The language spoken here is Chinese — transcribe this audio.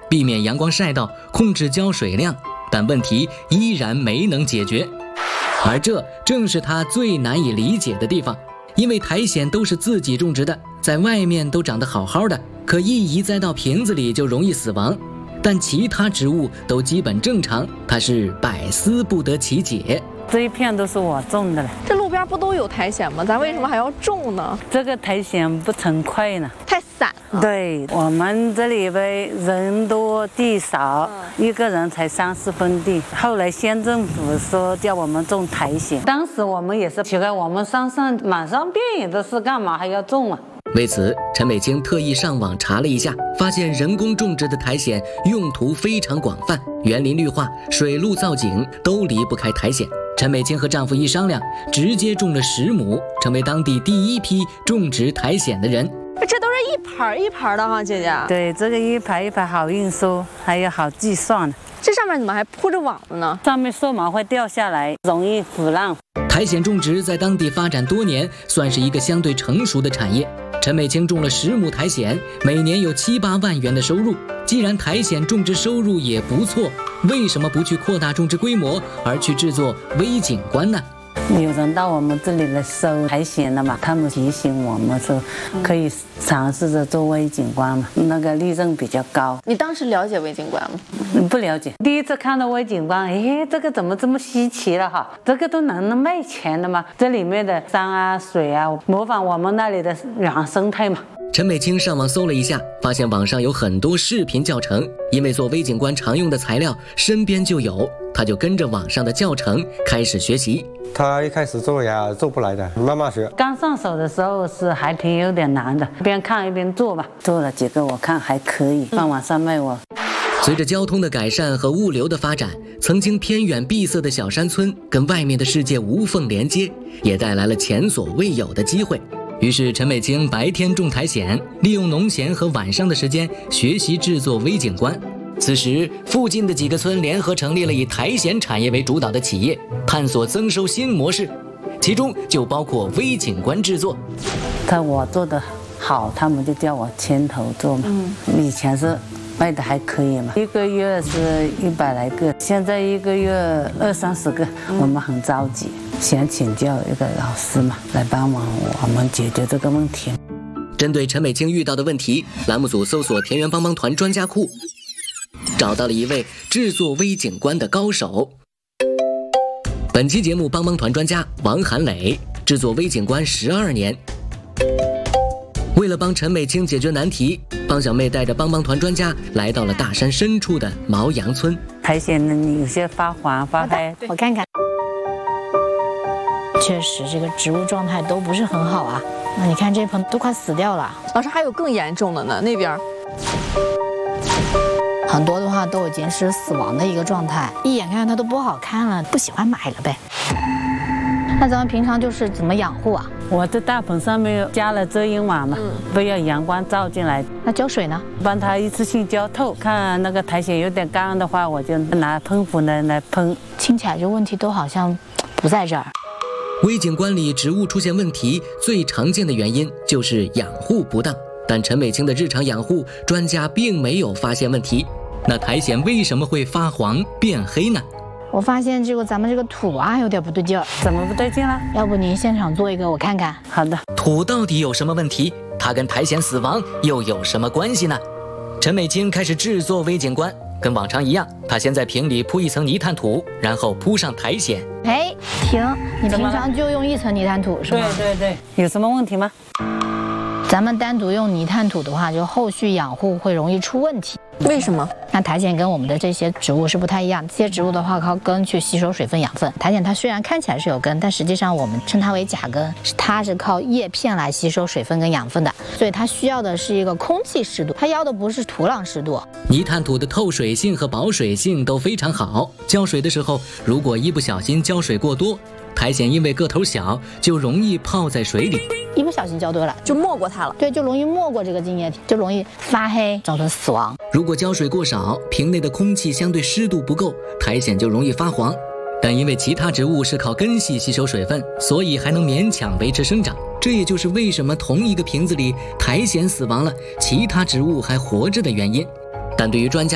避免阳光晒到，控制浇水量，但问题依然没能解决。而这正是他最难以理解的地方，因为苔藓都是自己种植的，在外面都长得好好的，可一移栽到瓶子里就容易死亡。但其他植物都基本正常，他是百思不得其解。 这一片都是我种的了。 这路边不都有苔藓吗？咱为什么还要种呢？ 这个苔藓不成块呢， 太散了。 对，我们这里呗人多地少，一个人才3-4分地。后来县政府说叫我们种苔藓，当时我们也是奇怪，我们山上满山遍野的是，干嘛还要种啊？ 为此，陈美清特意上网查了一下，发现人工种植的苔藓用途非常广泛，园林绿化、水路造景都离不开苔藓。陈美清和丈夫一商量，直接种了10亩，成为当地第一批种植苔藓的人。 这都是一盘一盘的哈，姐姐。 对，这个一排一排好运输，还有好计算。 这上面怎么还铺着网子呢？ 上面树毛会掉下来，容易腐烂。 苔藓种植在当地发展多年，算是一个相对成熟的产业。陈美清种了10亩苔藓，每年有7-8万元的收入。既然苔藓种植收入也不错，为什么不去扩大种植规模，而去制作微景观呢？ 有人到我们这里来收苔藓了嘛，他们提醒我们说可以尝试着做微景观嘛，那个利润比较高。 你当时了解微景观吗？ 不了解，第一次看到微景观，这个怎么这么稀奇了哈？这个都能卖钱的吗？这里面的山啊水啊，模仿我们那里的原生态嘛。 陈美清上网搜了一下，发现网上有很多视频教程，因为做微景观常用的材料身边就有，他就跟着网上的教程开始学习。 他一开始做呀做不来的，慢慢学。 刚上手的时候是还挺有点难的，边看一边做吧，做了几个我看还可以，放网上卖我。 随着交通的改善和物流的发展，曾经偏远闭塞的小山村跟外面的世界无缝连接，也带来了前所未有的机会。于是陈美清白天种苔藓，利用农闲和晚上的时间学习制作微景观。此时附近的几个村联合成立了以苔藓产业为主导的企业，探索增收新模式，其中就包括微景观制作。 我做的好，他们就叫我牵头做嘛。以前是卖的还可以嘛，一个月是100来个，现在一个月20-30个，我们很着急，想请教一个老师嘛，来帮忙我们解决这个问题。 针对陈美清遇到的问题，栏目组搜索田园帮帮团专家库，找到了一位制作微景观的高手。本期节目帮帮团专家王韩磊，制作微景观12年。为了帮陈美清解决难题，帮小妹带着帮帮团专家来到了大山深处的毛杨村。 苔藓呢，有些发黄发黑， 我看看，确实这个植物状态都不是很好啊。那你看这盆都快死掉了。 老师还有更严重的呢，那边很多的话都已经是死亡的一个状态，一眼看它都不好看了，不喜欢买了呗。那咱们平常就是怎么养护啊？ 我这大盆上面加了遮阴网嘛，不要阳光照进来。 那浇水呢？ 帮它一次性浇透，看那个苔藓有点干的话，我就拿喷壶来喷。 听起来这问题都好像不在这儿。 微景观里植物出现问题，最常见的原因就是养护不当。但陈美清的日常养护，专家并没有发现问题。那苔藓为什么会发黄变黑呢？ 我发现咱们这个土啊有点不对劲儿。 怎么不对劲了？ 要不您现场做一个我看看。 好的。 土到底有什么问题？它跟苔藓死亡又有什么关系呢？陈美清开始制作微景观，跟往常一样，她先在瓶里铺一层泥炭土，然后铺上苔藓。 停，你平常就用1层泥炭土是吗？ 对，有什么问题吗？ 咱们单独用泥炭土的话，就后续养护会容易出问题。 为什么？ 那苔藓跟我们的这些植物是不太一样，这些植物的话靠根去吸收水分养分，苔藓它虽然看起来是有根，但实际上我们称它为假根，它是靠叶片来吸收水分跟养分的，所以它需要的是一个空气湿度，它要的不是土壤湿度。 泥炭土的透水性和保水性都非常好，浇水的时候如果一不小心浇水过多，苔藓因为个头小，就容易泡在水里。 一不小心浇多了， 就没过它了。 对，就容易没过这个茎叶体，就容易发黑，造成死亡。 如果浇水过少，瓶内的空气相对湿度不够，苔藓就容易发黄。但因为其他植物是靠根系吸收水分，所以还能勉强维持生长。这也就是为什么同一个瓶子里苔藓死亡了，其他植物还活着的原因。但对于专家